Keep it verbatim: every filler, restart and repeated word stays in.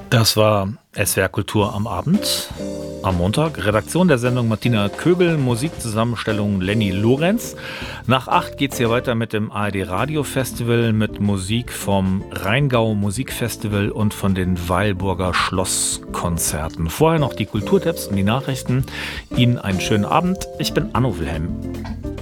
Das war S W R Kultur am Abend, am Montag. Redaktion der Sendung Martina Köbel, Musikzusammenstellung Lenny Lorenz. Nach acht geht's hier weiter mit dem A R D Radio Festival, mit Musik vom Rheingau Musikfestival und von den Weilburger Schlosskonzerten. Vorher noch die Kulturtipps und die Nachrichten. Ihnen einen schönen Abend. Ich bin Anno Wilhelm.